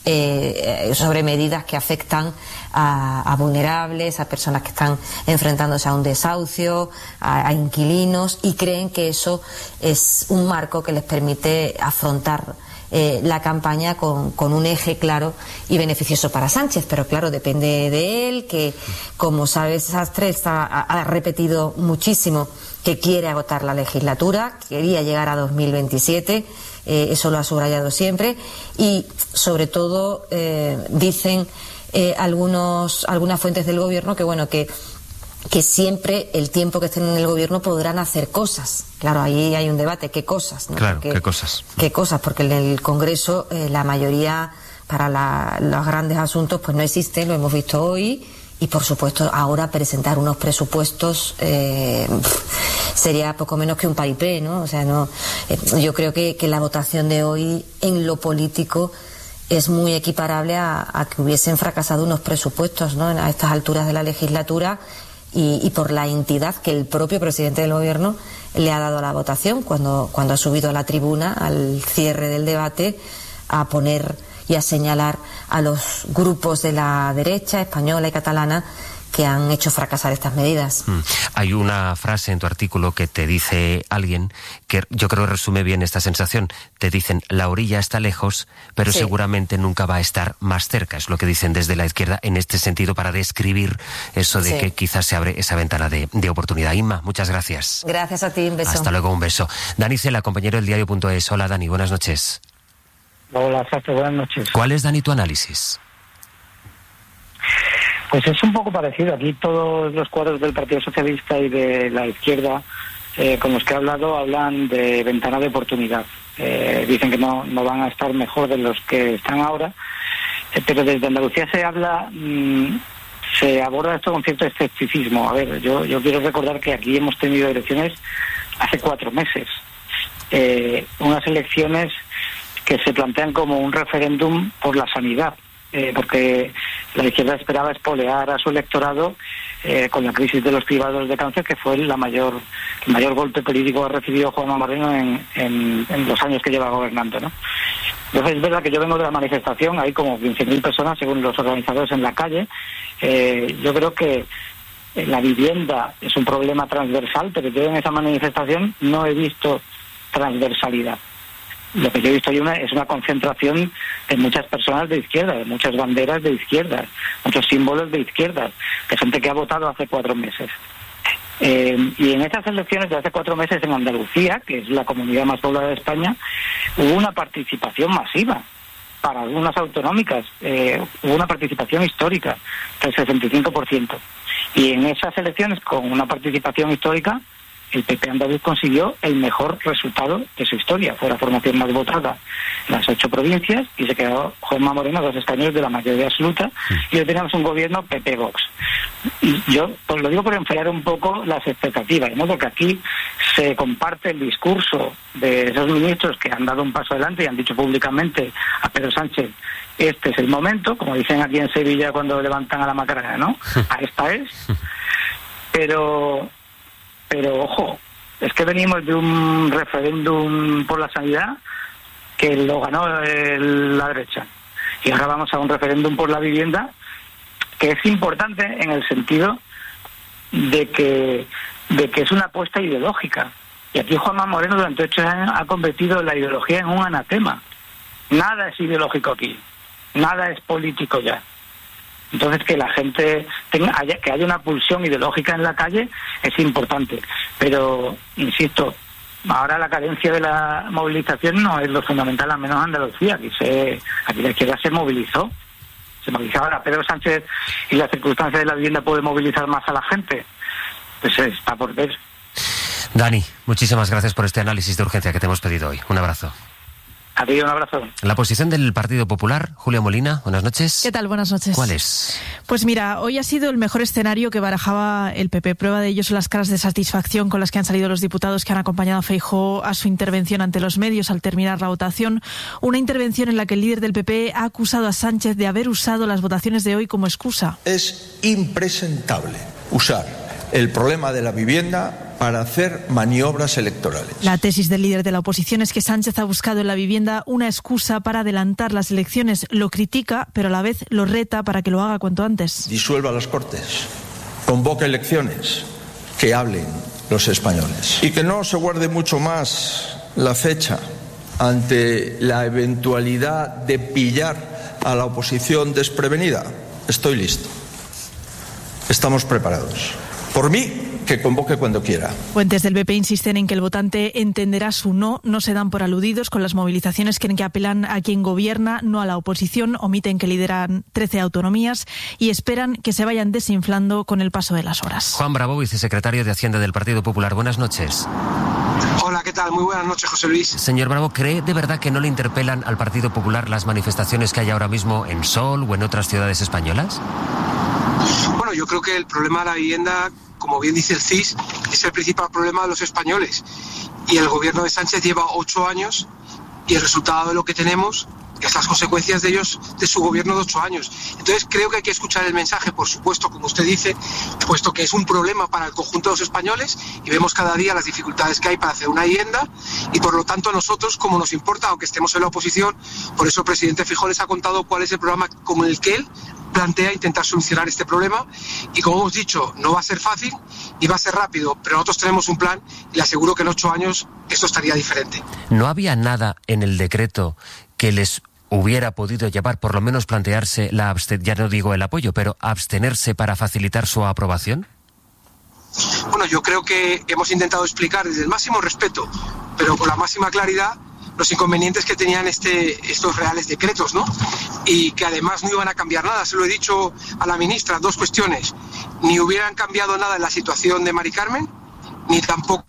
Eh, sobre medidas que afectan a, a vulnerables, a personas que están enfrentándose a un desahucio, a, a inquilinos, y creen que eso es un marco que les permite afrontar eh, la campaña con, con un eje claro y beneficioso para Sánchez. Pero claro, depende de él, que como sabes, Sastre está, ha, ha repetido muchísimo que quiere agotar la legislatura, quería llegar a dos mil veintisiete. Eh, eso lo ha subrayado siempre, y sobre todo eh, dicen eh, algunos algunas fuentes del gobierno que bueno que que siempre el tiempo que estén en el gobierno podrán hacer cosas. Claro, ahí hay un debate, ¿qué cosas? ¿no? Claro, porque, ¿qué cosas? ¿Qué cosas? Porque en el Congreso eh, la mayoría para la, los grandes asuntos pues no existe, lo hemos visto hoy. Y por supuesto ahora presentar unos presupuestos eh, sería poco menos que un paripé, ¿no? O sea, no. Eh, yo creo que, que la votación de hoy en lo político es muy equiparable a, a que hubiesen fracasado unos presupuestos, ¿no? A estas alturas de la legislatura, y, y por la entidad que el propio presidente del Gobierno le ha dado a la votación cuando, cuando ha subido a la tribuna al cierre del debate a poner y a señalar a los grupos de la derecha española y catalana que han hecho fracasar estas medidas. Mm. Hay una frase en tu artículo que te dice alguien que yo creo que resume bien esta sensación. Te dicen, la orilla está lejos, pero sí, seguramente nunca va a estar más cerca. Es lo que dicen desde la izquierda en este sentido para describir eso de sí, que quizás se abre esa ventana de, de oportunidad. Inma, muchas gracias. Gracias a ti, un beso. Hasta luego, un beso. Dani Cela, compañero del diario punto es. Hola, Dani, buenas noches. Hola, Sastre, buenas noches. ¿Cuál es, Dani, tu análisis? Pues es un poco parecido. Aquí todos los cuadros del Partido Socialista y de la izquierda eh, con los que he hablado hablan de ventana de oportunidad. Eh, dicen que no, no van a estar mejor de los que están ahora, eh, pero desde Andalucía se habla, mmm, se aborda esto con cierto escepticismo. A ver, yo, yo quiero recordar que aquí hemos tenido elecciones hace cuatro meses. Eh, unas elecciones que se plantean como un referéndum por la sanidad. Eh, porque la izquierda esperaba espolear a su electorado eh, con la crisis de los privados de cáncer, que fue la mayor, el mayor golpe político que ha recibido Juanma Moreno en, en, en los años que lleva gobernando, ¿no? Entonces es verdad que yo vengo de la manifestación, hay como quince mil personas según los organizadores en la calle. Eh, yo creo que la vivienda es un problema transversal, pero yo en esa manifestación no he visto transversalidad. Lo que yo he visto ahí una, es una concentración de muchas personas de izquierda, de muchas banderas de izquierda, muchos símbolos de izquierda, de gente que ha votado hace cuatro meses. Eh, y en esas elecciones de hace cuatro meses en Andalucía, que es la comunidad más poblada de España, hubo una participación masiva. Para algunas autonómicas, eh, hubo una participación histórica del sesenta y cinco por ciento. Y en esas elecciones, con una participación histórica, el P P andaluz consiguió el mejor resultado de su historia. Fue la formación más votada en las ocho provincias y se quedó Juanma Moreno, dos escaños de la mayoría absoluta, y hoy tenemos un gobierno P P-Vox. Y yo pues lo digo por enfriar un poco las expectativas, ¿no? Porque aquí se comparte el discurso de esos ministros que han dado un paso adelante y han dicho públicamente a Pedro Sánchez, este es el momento, como dicen aquí en Sevilla cuando levantan a la Macarena, ¿no? A esta es. Pero... Pero, ojo, es que venimos de un referéndum por la sanidad que lo ganó el, la derecha. Y ahora vamos a un referéndum por la vivienda que es importante en el sentido de que, de que es una apuesta ideológica. Y aquí Juanma Moreno durante ocho años ha convertido la ideología en un anatema. Nada es ideológico aquí. Nada es político ya. Entonces que la gente tenga, haya, que haya una pulsión ideológica en la calle es importante, pero insisto, ahora la carencia de la movilización no es lo fundamental, al menos en Andalucía. Aquí se, aquí la izquierda se movilizó, se movilizaba. Ahora Pedro Sánchez y las circunstancias de la vivienda puede movilizar más a la gente, pues está por ver. Dani, muchísimas gracias por este análisis de urgencia que te hemos pedido hoy. Un abrazo. A ti un abrazo. La posición del Partido Popular, Julia Molina, buenas noches. ¿Qué tal? Buenas noches. ¿Cuál es? Pues mira, hoy ha sido el mejor escenario que barajaba el P P. Prueba de ello son las caras de satisfacción con las que han salido los diputados que han acompañado a Feijóo a su intervención ante los medios al terminar la votación. Una intervención en la que el líder del P P ha acusado a Sánchez de haber usado las votaciones de hoy como excusa. Es impresentable usar el problema de la vivienda para hacer maniobras electorales. La tesis del líder de la oposición es que Sánchez ha buscado en la vivienda una excusa para adelantar las elecciones. Lo critica, pero a la vez lo reta para que lo haga cuanto antes. Disuelva las Cortes, convoque elecciones, que hablen los españoles. Y que no se guarde mucho más la fecha ante la eventualidad de pillar a la oposición desprevenida. Estoy listo. Estamos preparados. Por mí, que convoque cuando quiera. Fuentes del P P insisten en que el votante entenderá su no, no se dan por aludidos con las movilizaciones, creen que apelan a quien gobierna, no a la oposición, omiten que lideran trece autonomías y esperan que se vayan desinflando con el paso de las horas. Juan Bravo, vicesecretario de Hacienda del Partido Popular, buenas noches. Hola, ¿qué tal? Muy buenas noches, José Luis. Señor Bravo, ¿cree de verdad que no le interpelan al Partido Popular las manifestaciones que hay ahora mismo en Sol o en otras ciudades españolas? Bueno, yo creo que el problema de la vivienda, como bien dice el C I S, es el principal problema de los españoles. Y el gobierno de Sánchez lleva ocho años y el resultado de lo que tenemos que es las consecuencias de ellos, de su gobierno de ocho años. Entonces creo que hay que escuchar el mensaje, por supuesto, como usted dice, puesto que es un problema para el conjunto de los españoles y vemos cada día las dificultades que hay para hacer una vivienda, y por lo tanto a nosotros, como nos importa, aunque estemos en la oposición, por eso el presidente Feijóo les ha contado cuál es el programa con el que él plantea intentar solucionar este problema, y como hemos dicho, no va a ser fácil ni va a ser rápido, pero nosotros tenemos un plan y le aseguro que en ocho años esto estaría diferente. ¿No había nada en el decreto que les hubiera podido llevar, por lo menos plantearse la absten- ya no digo el apoyo, pero abstenerse para facilitar su aprobación? Bueno, yo creo que hemos intentado explicar desde el máximo respeto, pero con la máxima claridad, los inconvenientes que tenían este, estos reales decretos, ¿no? Y que además no iban a cambiar nada. Se lo he dicho a la ministra, dos cuestiones. Ni hubieran cambiado nada en la situación de Mari Carmen, ni tampoco...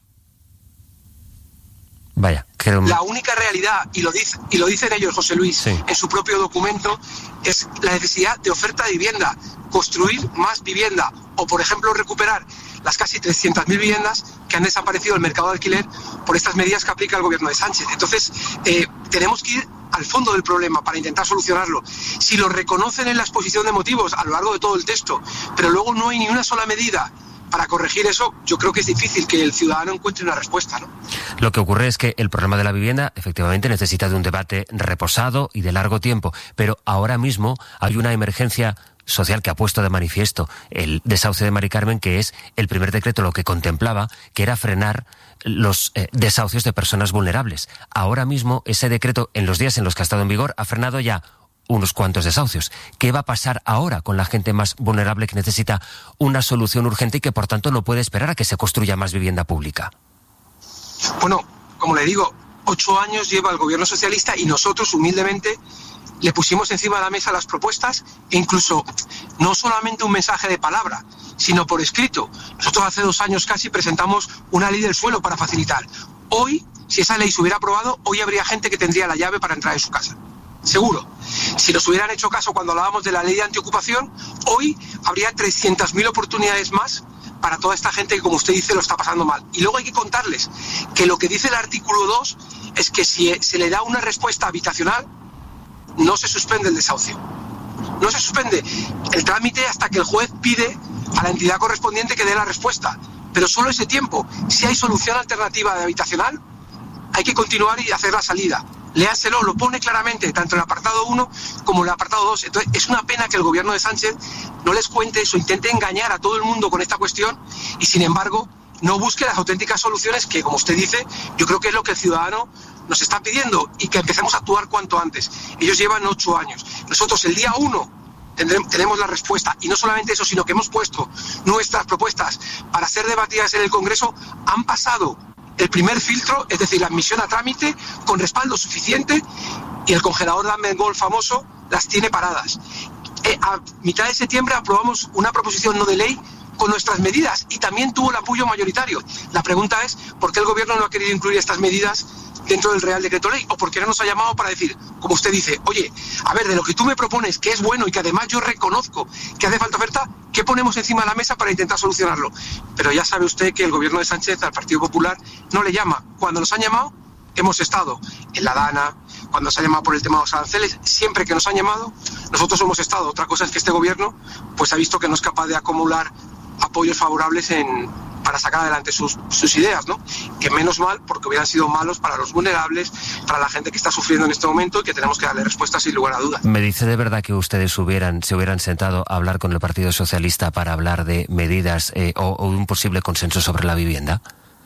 Vaya, creo... La única realidad, y lo, dice, y lo dicen ellos, José Luis, sí, en su propio documento, es la necesidad de oferta de vivienda, construir más vivienda, o por ejemplo recuperar las casi trescientas mil viviendas que han desaparecido del mercado de alquiler por estas medidas que aplica el gobierno de Sánchez. Entonces, eh, tenemos que ir al fondo del problema para intentar solucionarlo. Si lo reconocen en la exposición de motivos a lo largo de todo el texto, pero luego no hay ni una sola medida para corregir eso, yo creo que es difícil que el ciudadano encuentre una respuesta, ¿no? Lo que ocurre es que el problema de la vivienda efectivamente necesita de un debate reposado y de largo tiempo, pero ahora mismo hay una emergencia social que ha puesto de manifiesto el desahucio de Mari Carmen, que es el primer decreto lo que contemplaba, que era frenar los eh, desahucios de personas vulnerables. Ahora mismo ese decreto, en los días en los que ha estado en vigor, ha frenado ya unos cuantos desahucios. ¿Qué va a pasar ahora con la gente más vulnerable que necesita una solución urgente y que por tanto no puede esperar a que se construya más vivienda pública? Bueno, como le digo, ocho años lleva el gobierno socialista y nosotros humildemente le pusimos encima de la mesa las propuestas e incluso no solamente un mensaje de palabra, sino por escrito. Nosotros hace dos años casi presentamos una ley del suelo para facilitar. Hoy, si esa ley se hubiera aprobado, hoy habría gente que tendría la llave para entrar en su casa. Seguro. Si nos hubieran hecho caso cuando hablábamos de la ley de antiocupación, hoy habría trescientas mil oportunidades más para toda esta gente que, como usted dice, lo está pasando mal. Y luego hay que contarles que lo que dice el artículo dos es que si se le da una respuesta habitacional, no se suspende el desahucio. No se suspende el trámite hasta que el juez pide a la entidad correspondiente que dé la respuesta. Pero solo ese tiempo. Si hay solución alternativa de habitacional, hay que continuar y hacer la salida. Léanselo, lo pone claramente, tanto en el apartado uno como en el apartado dos. Entonces, es una pena que el gobierno de Sánchez no les cuente eso, intente engañar a todo el mundo con esta cuestión y, sin embargo, no busque las auténticas soluciones que, como usted dice, yo creo que es lo que el ciudadano nos está pidiendo y que empecemos a actuar cuanto antes. Ellos llevan ocho años. Nosotros el día uno tendremos, tenemos la respuesta, y no solamente eso, sino que hemos puesto nuestras propuestas para ser debatidas en el Congreso. Han pasado el primer filtro, es decir, la admisión a trámite con respaldo suficiente, y el congelador de Armengol famoso las tiene paradas. Eh, a mitad de septiembre aprobamos una proposición no de ley con nuestras medidas y también tuvo el apoyo mayoritario. La pregunta es, ¿por qué el gobierno no ha querido incluir estas medidas dentro del Real Decreto Ley? ¿O por qué no nos ha llamado para decir, como usted dice, oye, a ver, de lo que tú me propones, que es bueno y que además yo reconozco que hace falta oferta, ¿qué ponemos encima de la mesa para intentar solucionarlo? Pero ya sabe usted que el gobierno de Sánchez al Partido Popular no le llama. Cuando nos han llamado, hemos estado en la Dana, cuando nos han llamado por el tema de los aranceles, siempre que nos han llamado, nosotros hemos estado. Otra cosa es que este gobierno pues ha visto que no es capaz de acumular apoyos favorables en, para sacar adelante sus, sus ideas, ¿no? Que menos mal, porque hubieran sido malos para los vulnerables, para la gente que está sufriendo en este momento y que tenemos que darle respuestas sin lugar a dudas. ¿Me dice de verdad que ustedes hubieran, se hubieran sentado a hablar con el Partido Socialista para hablar de medidas eh, o, o un posible consenso sobre la vivienda?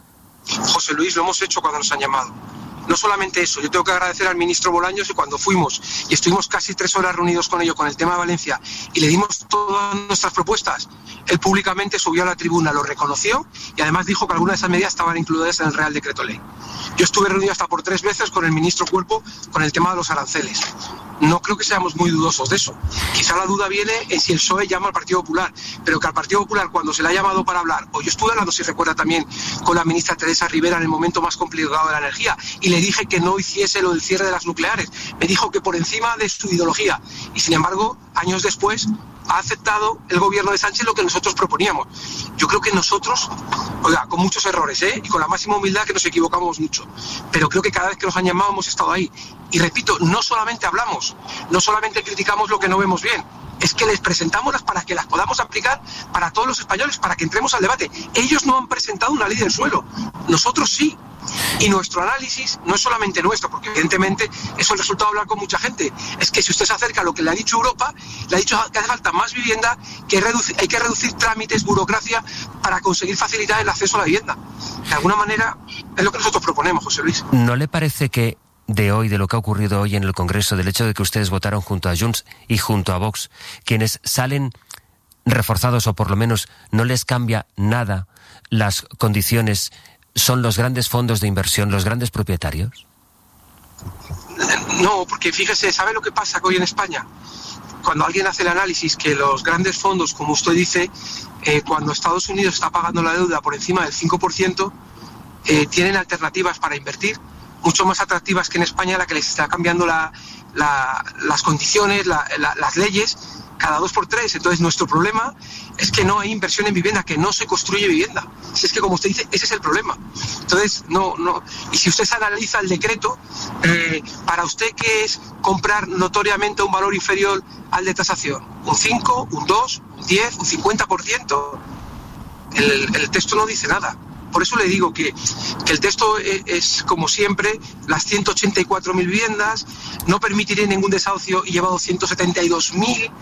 José Luis, lo hemos hecho cuando nos han llamado. No solamente eso, yo tengo que agradecer al ministro Bolaños, y cuando fuimos y estuvimos casi tres horas reunidos con ellos con el tema de Valencia y le dimos todas nuestras propuestas, él públicamente subió a la tribuna, lo reconoció y además dijo que algunas de esas medidas estaban incluidas en el Real Decreto Ley. Yo estuve reunido hasta por tres veces con el ministro Cuerpo con el tema de los aranceles. No creo que seamos muy dudosos de eso. Quizá la duda viene en si el P S O E llama al Partido Popular, pero que al Partido Popular, cuando se le ha llamado para hablar, o yo estuve hablando, si recuerda, también con la ministra Teresa Rivera en el momento más complicado de la energía, y le dije que no hiciese lo del cierre de las nucleares. Me dijo que por encima de su ideología, y sin embargo, años después, ha aceptado el gobierno de Sánchez lo que nosotros proponíamos. Yo creo que nosotros, oiga, con muchos errores, ¿eh? Y con la máxima humildad, que nos equivocamos mucho, pero creo que cada vez que nos han llamado hemos estado ahí. Y repito, no solamente hablamos, no solamente criticamos lo que no vemos bien, es que les presentamos las para que las podamos aplicar para todos los españoles, para que entremos al debate. Ellos no han presentado una ley del suelo, nosotros sí. Y nuestro análisis no es solamente nuestro, porque evidentemente eso es el resultado de hablar con mucha gente. Es que si usted se acerca a lo que le ha dicho Europa, le ha dicho que hace falta más vivienda, que reducir, hay que reducir trámites, burocracia, para conseguir facilitar el acceso a la vivienda. De alguna manera es lo que nosotros proponemos, José Luis. ¿No le parece que de hoy, de lo que ha ocurrido hoy en el Congreso, del hecho de que ustedes votaron junto a Junts y junto a Vox, quienes salen reforzados, o por lo menos no les cambia nada las condiciones, son los grandes fondos de inversión, los grandes propietarios? No, porque fíjese, ¿sabe lo que pasa hoy en España? Cuando alguien hace el análisis que los grandes fondos, como usted dice, eh, cuando Estados Unidos está pagando la deuda por encima del cinco por ciento, eh, tienen alternativas para invertir, mucho más atractivas que en España, la que les está cambiando la, la, las condiciones, la, la, las leyes, cada dos por tres. Entonces nuestro problema es que no hay inversión en vivienda, que no se construye vivienda. Si es que, como usted dice, ese es el problema. Entonces, no, no. Y si usted analiza el decreto, eh, para usted, ¿qué es comprar notoriamente un valor inferior al de tasación? ¿Un cinco, un dos, un diez, un cincuenta por ciento? El, el texto no dice nada. Por eso le digo que, que el texto es, es, como siempre, las ciento ochenta y cuatro mil viviendas, no permitiré ningún desahucio y lleva doscientos setenta y dos mil.